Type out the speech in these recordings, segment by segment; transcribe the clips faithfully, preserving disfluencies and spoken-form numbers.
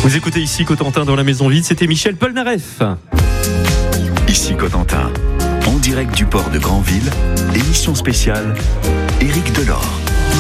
Vous écoutez ici Cotentin dans la maison vide, c'était Michel Polnareff. Ici Cotentin, en direct du port de Granville, émission spéciale, Éric Delort.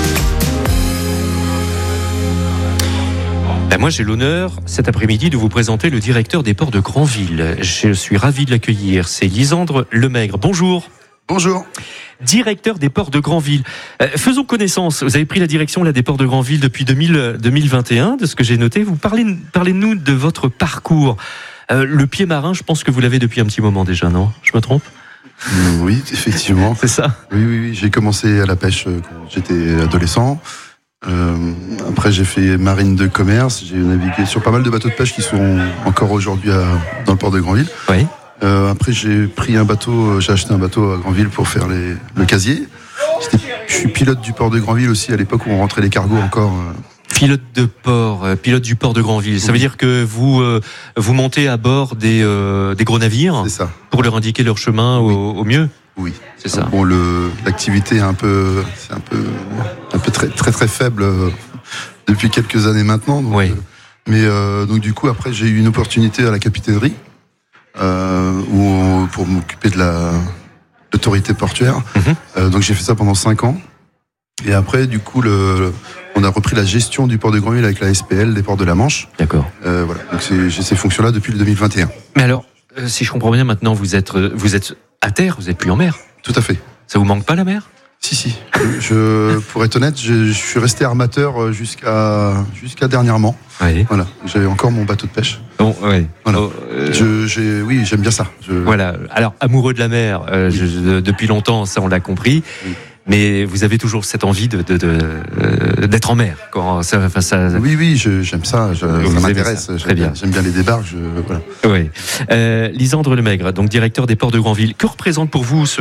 Ben moi j'ai l'honneur cet après-midi de vous présenter le directeur des ports de Granville. Je suis ravi de l'accueillir, c'est Lisandre Lemaigre. Bonjour. Bonjour. Directeur des ports de Granville. Euh, faisons connaissance. Vous avez pris la direction là, des ports de Granville depuis deux mille, deux mille vingt et un, de ce que j'ai noté. Vous parlez, parlez-nous de votre parcours. Euh, le pied marin, je pense que vous l'avez depuis un petit moment déjà, non ? Je me trompe ? Oui, effectivement. C'est ça ? Oui, oui, oui. J'ai commencé à la pêche quand j'étais adolescent. Euh, après, j'ai fait marine de commerce. J'ai navigué sur pas mal de bateaux de pêche qui sont encore aujourd'hui à, dans le port de Granville. Oui. Euh, après, j'ai pris un bateau, j'ai acheté un bateau à Granville pour faire les, le casier. C'était, je suis pilote du port de Granville aussi à l'époque où on rentrait les cargos encore. Euh... Pilote de port, euh, pilote du port de Granville. Ça oui. veut dire que vous euh, vous montez à bord des euh, des gros navires. C'est ça. Pour leur indiquer leur chemin oui. au, au mieux. Oui. C'est ça. Bon, le l'activité est un peu, c'est un peu, un peu très très très faible euh, depuis quelques années maintenant. Donc, oui. Euh, mais euh, donc du coup après j'ai eu une opportunité à la capitainerie. Euh, où, pour m'occuper de la l'autorité portuaire. Mmh. Euh, donc j'ai fait ça pendant cinq ans. Et après, du coup, le, le, on a repris la gestion du port de Granville avec la S P L des ports de la Manche. D'accord. Euh, voilà. Donc c'est, j'ai ces fonctions-là depuis le deux mille vingt et un. Mais alors, euh, si je comprends bien, maintenant vous êtes vous êtes à terre, vous êtes plus en mer. Tout à fait. Ça vous manque pas la mer ? Si, si. Je, pour être honnête, je, je suis resté armateur jusqu'à, jusqu'à dernièrement. Oui. Voilà. J'avais encore mon bateau de pêche. Bon, ouais. Voilà. Oh, euh... je, j'ai, oui, j'aime bien ça. Je... Voilà. Alors, amoureux de la mer, euh, oui. je, depuis longtemps, ça on l'a compris. Oui. Mais vous avez toujours cette envie de, de, de, euh, d'être en mer. Quand ça, enfin, ça... Oui, oui, je, j'aime ça. Je, ça m'intéresse. Ça. Très j'aime bien. bien. J'aime bien les débarques. Je, voilà. Oui. Euh, Lisandre Lemaigre, donc directeur des ports de Granville. Que représente pour vous ce